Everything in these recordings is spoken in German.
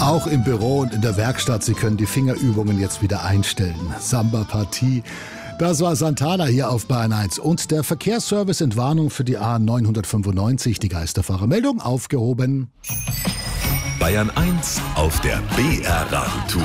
Auch im Büro und in der Werkstatt, Sie können die Fingerübungen jetzt wieder einstellen. Samba-Partie. Das war Santana hier auf Bayern 1. Und der Verkehrsservice Entwarnung für die A995, die Geisterfahrermeldung, aufgehoben. Bayern 1 auf der BR-Radeltour.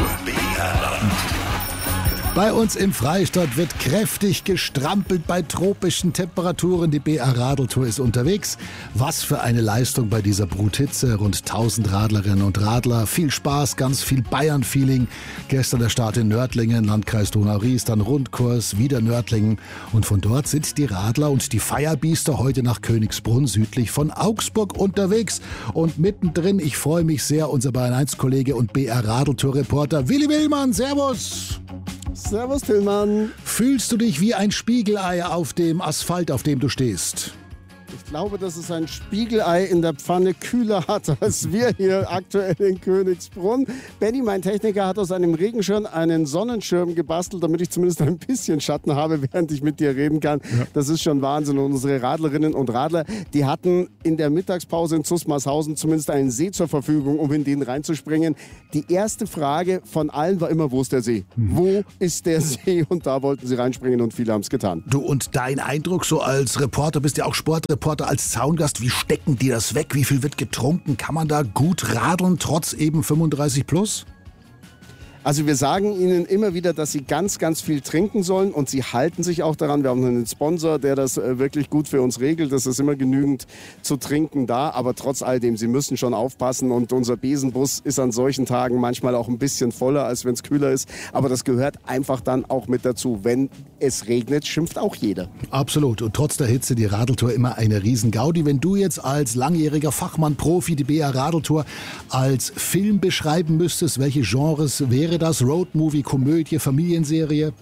Bei uns im Freistaat wird kräftig gestrampelt bei tropischen Temperaturen. Die BR-Radeltour ist unterwegs. Was für eine Leistung bei dieser Bruthitze. Rund 1000 Radlerinnen und Radler. Viel Spaß, ganz viel Bayern-Feeling. Gestern der Start in Nördlingen, Landkreis Donau-Ries, dann Rundkurs, wieder Nördlingen. Und von dort sind die Radler und die Feierbiester heute nach Königsbrunn südlich von Augsburg unterwegs. Und mittendrin, ich freue mich sehr, unser Bayern 1-Kollege und BR-Radeltour-Reporter Willi Willmann. Servus! Servus, Tillmann. Fühlst du dich wie ein Spiegelei auf dem Asphalt, auf dem du stehst? Ich glaube, dass es ein Spiegelei in der Pfanne kühler hat, als wir hier aktuell in Königsbrunn. Benny, mein Techniker, hat aus einem Regenschirm einen Sonnenschirm gebastelt, damit ich zumindest ein bisschen Schatten habe, während ich mit dir reden kann. Ja. Das ist schon Wahnsinn. Und unsere Radlerinnen und Radler, die hatten in der Mittagspause in Zusmarshausen zumindest einen See zur Verfügung, um in den reinzuspringen. Die erste Frage von allen war immer, wo ist der See? Wo ist der See? Und da wollten sie reinspringen und viele haben es getan. Du, und dein Eindruck so als Reporter, bist ja auch Sportreporter, als Zaungast, wie stecken die das weg? Wie viel wird getrunken? Kann man da gut radeln, trotz eben 35 plus? Also wir sagen ihnen immer wieder, dass sie ganz, ganz viel trinken sollen und sie halten sich auch daran. Wir haben einen Sponsor, der das wirklich gut für uns regelt. Das ist immer genügend zu trinken da, aber trotz alledem, sie müssen schon aufpassen und unser Besenbus ist an solchen Tagen manchmal auch ein bisschen voller, als wenn es kühler ist. Aber das gehört einfach dann auch mit dazu. Wenn es regnet, schimpft auch jeder. Absolut. Und trotz der Hitze die Radeltour immer eine Riesengaudi. Wenn du jetzt als langjähriger Fachmann, Profi die BR Radeltour als Film beschreiben müsstest, welche Genres wäre das? Roadmovie, Komödie, Familienserie?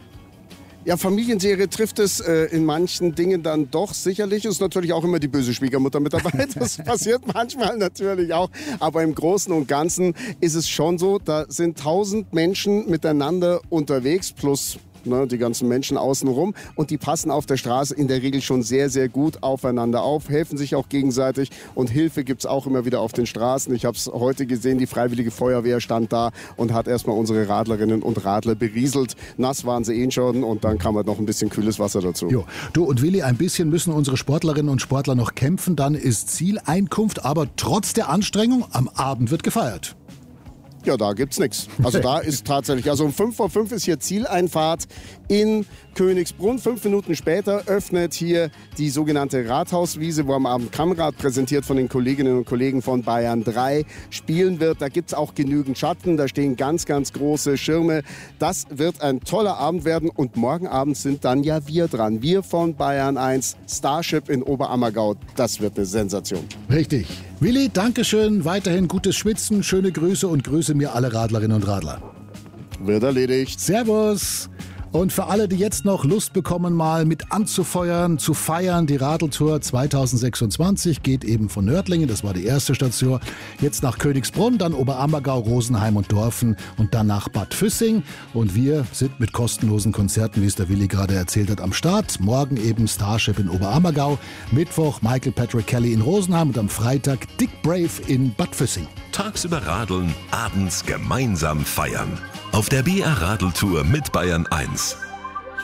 Ja, Familienserie trifft es in manchen Dingen dann doch sicherlich. Ist natürlich auch immer die böse Schwiegermutter mit dabei. Das passiert manchmal natürlich auch. Aber im Großen und Ganzen ist es schon so, da sind 1000 Menschen miteinander unterwegs plus die ganzen Menschen außenrum und die passen auf der Straße in der Regel schon sehr, sehr gut aufeinander auf, helfen sich auch gegenseitig und Hilfe gibt es auch immer wieder auf den Straßen. Ich habe es heute gesehen, die Freiwillige Feuerwehr stand da und hat erstmal unsere Radlerinnen und Radler berieselt. Nass waren sie eh schon und dann kam halt noch ein bisschen kühles Wasser dazu. Jo. Du und Willi, ein bisschen müssen unsere Sportlerinnen und Sportler noch kämpfen, dann ist Zieleinkunft, aber trotz der Anstrengung, am Abend wird gefeiert. Ja, da gibt's nichts. Also da ist tatsächlich, also um 5:05 ist hier Zieleinfahrt in Königsbrunn. 5 Minuten später öffnet hier die sogenannte Rathauswiese, wo am Abend Kammrad präsentiert von den Kolleginnen und Kollegen von Bayern 3 spielen wird. Da gibt's auch genügend Schatten, da stehen ganz, ganz große Schirme. Das wird ein toller Abend werden und morgen Abend sind dann ja wir dran. Wir von Bayern 1, Starship in Oberammergau. Das wird eine Sensation. Richtig. Willi, Dankeschön, weiterhin gutes Schwitzen, schöne Grüße und grüße mir alle Radlerinnen und Radler. Wird erledigt. Servus. Und für alle, die jetzt noch Lust bekommen, mal mit anzufeuern, zu feiern, die Radeltour 2026 geht eben von Nördlingen, das war die erste Station, jetzt nach Königsbrunn, dann Oberammergau, Rosenheim und Dorfen und dann nach Bad Füssing. Und wir sind mit kostenlosen Konzerten, wie es der Willi gerade erzählt hat, am Start. Morgen eben Starship in Oberammergau, Mittwoch Michael Patrick Kelly in Rosenheim und am Freitag Dick Brave in Bad Füssing. Tagsüber radeln, abends gemeinsam feiern. Auf der BR Radeltour mit Bayern 1.